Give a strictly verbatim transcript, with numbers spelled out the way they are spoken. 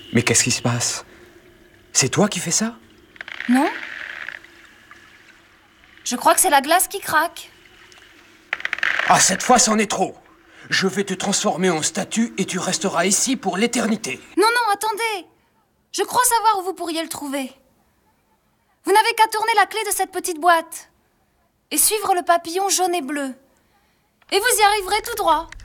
Mais qu'est-ce qui se passe? C'est toi qui fais ça? Non. Je crois que c'est la glace qui craque. Ah, cette fois, c'en est trop. Je vais te transformer en statue et tu resteras ici pour l'éternité. Non, non, attendez. Je crois savoir où vous pourriez le trouver. Vous n'avez qu'à tourner la clé de cette petite boîte et suivre le papillon jaune et bleu. Et vous y arriverez tout droit.